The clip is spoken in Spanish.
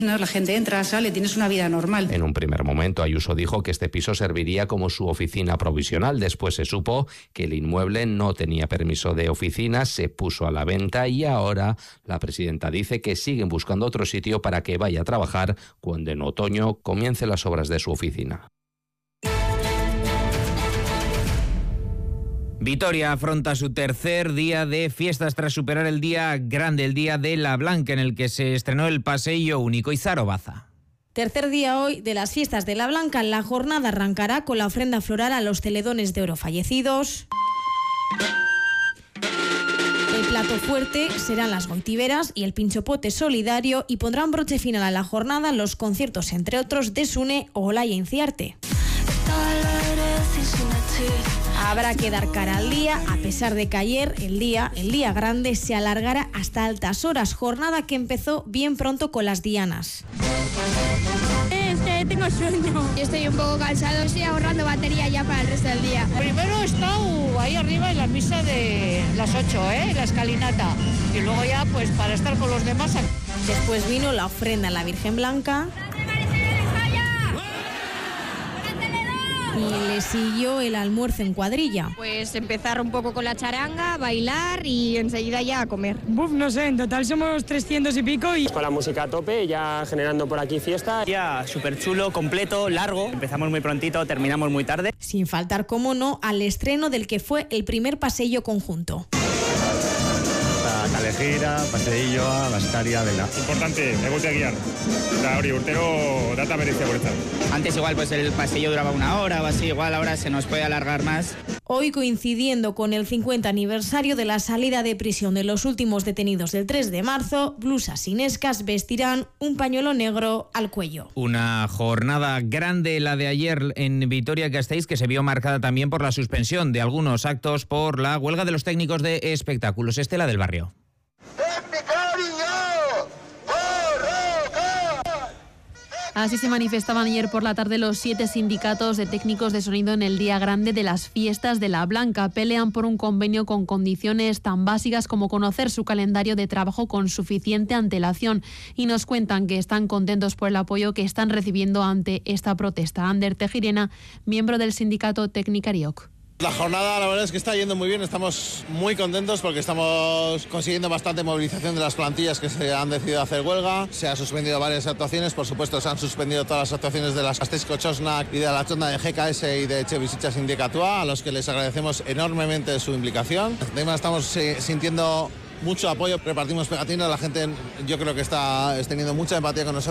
No, la gente entra, sale, tienes una vida normal. En un primer momento, Ayuso dijo que este piso serviría como su oficina provisional. Después se supo que el inmueble no tenía permiso de oficina, se puso a la venta y ahora la presidenta dice que siguen buscando otro sitio para que vaya a trabajar cuando en otoño comiencen las obras de su oficina. Vitoria afronta su tercer día de fiestas tras superar el día grande, el día de la Blanca, en el que se estrenó el Paseo Único. Izaro Baza. Tercer día hoy de las fiestas de la Blanca. La jornada arrancará con la ofrenda floral a los teledones de oro fallecidos. El plato fuerte serán las goitiberas y el pinchopote solidario, y pondrán broche final a la jornada los conciertos, entre otros, de Sune o Olaya Inciarte. Habrá que dar cara al día, a pesar de que ayer el día grande se alargará hasta altas horas, jornada que empezó bien pronto con las dianas. Es que tengo sueño. Yo estoy un poco cansado, estoy ahorrando batería ya para el resto del día. Primero he estado ahí arriba en la misa de las 8, la escalinata, y luego ya pues para estar con los demás. Después vino la ofrenda a la Virgen Blanca. Y le siguió el almuerzo en cuadrilla. Pues empezar un poco con la charanga, bailar y enseguida ya a comer. No sé, en total somos 300 y pico. Y con la música a tope, ya generando por aquí fiesta. Ya súper chulo, completo, largo. Empezamos muy prontito, terminamos muy tarde. Sin faltar, como no, al estreno del que fue el primer paseo conjunto. Calejira, Paseillo, Baskaria, Vela. Importante, egote guiar. Eta hori urtero data merecía por estar. Antes igual pues el pasillo duraba 1 hora o así, igual ahora se nos puede alargar más. Hoy, coincidiendo con el 50 aniversario de la salida de prisión de los últimos detenidos del 3 de marzo, blusas inescas vestirán un pañuelo negro al cuello. Una jornada grande la de ayer en Vitoria-Gasteiz, que se vio marcada también por la suspensión de algunos actos por la huelga de los técnicos de espectáculos. Estela del Barrio. Así se manifestaban ayer por la tarde los 7 sindicatos de técnicos de sonido en el día grande de las fiestas de la Blanca. Pelean por un convenio con condiciones tan básicas como conocer su calendario de trabajo con suficiente antelación, y nos cuentan que están contentos por el apoyo que están recibiendo ante esta protesta. Ander Tejirena, miembro del sindicato Tecnicarioc. La jornada, la verdad es que está yendo muy bien, estamos muy contentos porque estamos consiguiendo bastante movilización de las plantillas que se han decidido hacer huelga. Se han suspendido varias actuaciones, por supuesto se han suspendido todas las actuaciones de las Gasteizko Txosnak y de la Txonda de GKS y de Etxebizitza Sindikatua, a los que les agradecemos enormemente su implicación. Además estamos sintiendo mucho apoyo, repartimos pegatinas, la gente yo creo que está teniendo mucha empatía con nosotros.